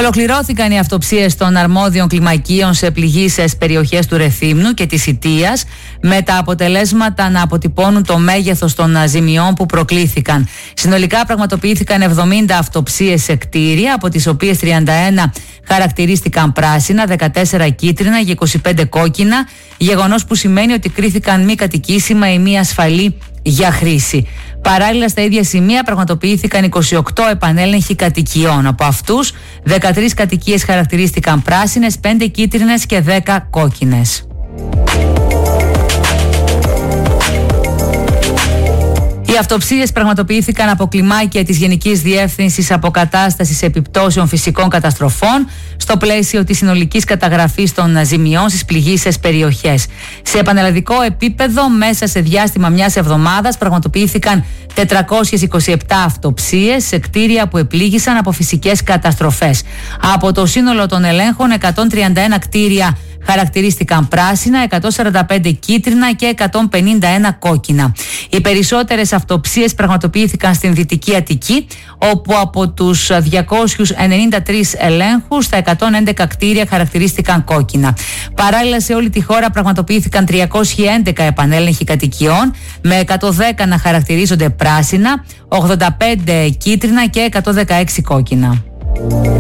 Ολοκληρώθηκαν οι αυτοψίες των αρμόδιων κλιμακίων σε πληγείσες περιοχές του Ρεθύμνου και της Ιττίας, με τα αποτελέσματα να αποτυπώνουν το μέγεθος των ζημιών που προκλήθηκαν. Συνολικά πραγματοποιήθηκαν 70 αυτοψίες σε κτίρια, από τις οποίες 31 χαρακτηρίστηκαν πράσινα, 14 κίτρινα και 25 κόκκινα, γεγονός που σημαίνει ότι κρίθηκαν μη κατοικήσιμα ή μη ασφαλή για χρήση. Παράλληλα, στα ίδια σημεία πραγματοποιήθηκαν 28 επανέλεγχοι κατοικιών. Από αυτούς, 13 κατοικίες χαρακτηρίστηκαν πράσινες, 5 κίτρινες και 10 κόκκινες. Οι αυτοψίες πραγματοποιήθηκαν από κλιμάκια της Γενικής Διεύθυνσης Αποκατάστασης Επιπτώσεων Φυσικών Καταστροφών στο πλαίσιο της συνολικής καταγραφής των ζημιών στις πληγείσες περιοχές. Σε επανελλαδικό επίπεδο, μέσα σε διάστημα μιας εβδομάδας, πραγματοποιήθηκαν 427 αυτοψίες σε κτίρια που επλήγησαν από φυσικές καταστροφές. Από το σύνολο των ελέγχων, 131 κτίρια χαρακτηρίστηκαν πράσινα, 145 κίτρινα και 151 κόκκινα. Οι περισσότερες αυτοψίες πραγματοποιήθηκαν στην Δυτική Αττική, όπου από τους 293 ελέγχους, τα 111 κτίρια χαρακτηρίστηκαν κόκκινα. Παράλληλα, σε όλη τη χώρα πραγματοποιήθηκαν 311 επανέλεγχοι κατοικιών, με 110 να χαρακτηρίζονται πράσινα, 85 κίτρινα και 116 κόκκινα.